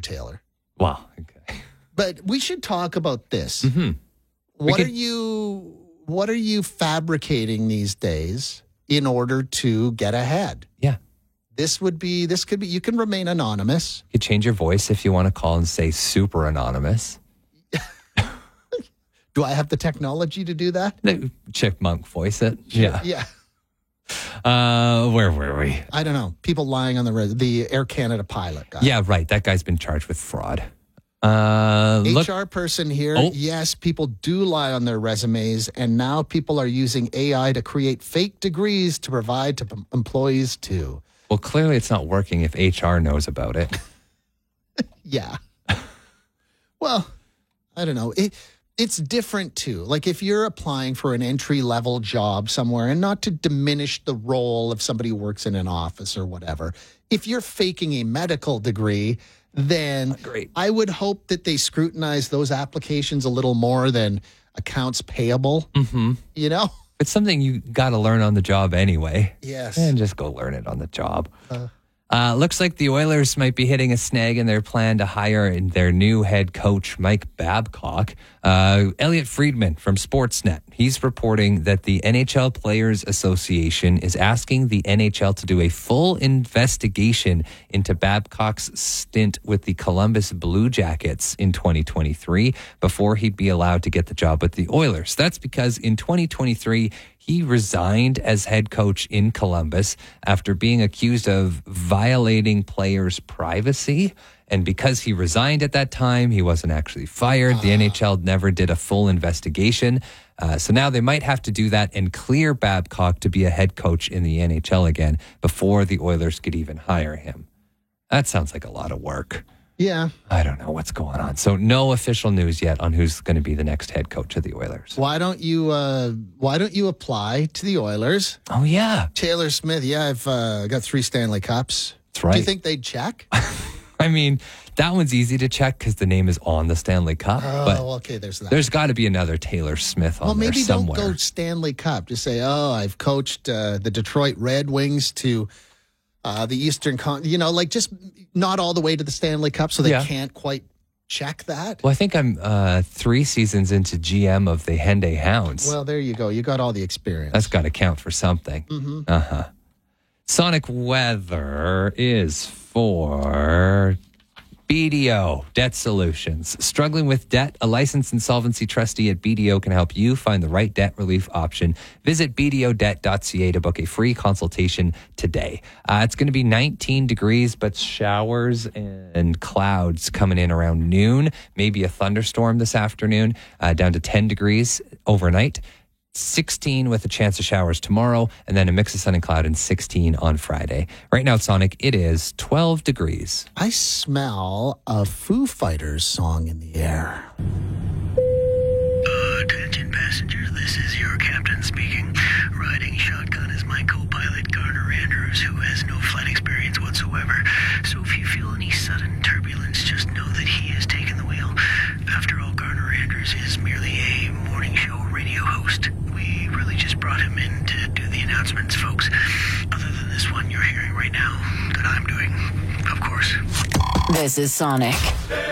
Taylor. Wow. Okay. But we should talk about this. Mm-hmm. What are you fabricating these days in order to get ahead? Yeah. This could be, you can remain anonymous. You could change your voice if you want to call and say super anonymous. Do I have the technology to do that? Chipmunk voice it. Yeah. Yeah. Where were we? I don't know. People lying on the Air Canada pilot guy. Yeah, right. That guy's been charged with fraud. HR person here. Oh. Yes, people do lie on their resumes, and now people are using AI to create fake degrees to provide to employees too. Well, clearly it's not working if HR knows about it. Yeah. Well, I don't know. It's different too. Like if you're applying for an entry-level job somewhere, and not to diminish the role of somebody who works in an office or whatever, if you're faking a medical degree, then Great. I would hope that they scrutinize those applications a little more than accounts payable. Mm-hmm. You know? It's something you got to learn on the job anyway. Yes. And just go learn it on the job. Looks like the Oilers might be hitting a snag in their plan to hire their new head coach, Mike Babcock. Elliot Friedman from Sportsnet, he's reporting that the NHL Players Association is asking the NHL to do a full investigation into Babcock's stint with the Columbus Blue Jackets in 2023 before he'd be allowed to get the job with the Oilers. That's because in 2023, he resigned as head coach in Columbus after being accused of violating players' privacy. And because he resigned at that time, he wasn't actually fired. The NHL never did a full investigation. So now they might have to do that and clear Babcock to be a head coach in the NHL again before the Oilers could even hire him. That sounds like a lot of work. Yeah. I don't know what's going on. So no official news yet on who's going to be the next head coach of the Oilers. Why don't you apply to the Oilers? Oh, yeah. Taylor Smith, I've got 3 Stanley Cups. That's right. Do you think they'd check? I mean, that one's easy to check because the name is on the Stanley Cup. But okay, there's that. there's got to be another Taylor Smith on there maybe somewhere. don't go Stanley Cup. Just say, I've coached the Detroit Red Wings to the Eastern Continent. Just not all the way to the Stanley Cup, so they can't quite check that. Well, I think I'm 3 seasons into GM of the Henday Hounds. Well, there you go. You got all the experience. That's got to count for something. Mm-hmm. Uh-huh. Sonic weather is for BDO, Debt Solutions. Struggling with debt? A licensed insolvency trustee at BDO can help you find the right debt relief option. Visit bdodebt.ca to book a free consultation today. It's going to be 19 degrees, but showers and clouds coming in around noon. Maybe a thunderstorm this afternoon, down to 10 degrees overnight. 16 with a chance of showers tomorrow, and then a mix of sun and cloud and 16 on Friday. Right now at Sonic, it is 12 degrees. I smell a Foo Fighters song in the air. Attention passengers, this is your captain speaking. Riding shotgun is my co-pilot Garner Andrews, who has no flight experience whatsoever. So if you feel any sudden turbulence, just know that he has taken the wheel. After all, Garner Andrews is merely a morning show radio host. We really just brought him in to do the announcements, folks. Other than this one you're hearing right now, that I'm doing, of course. This is Sonic.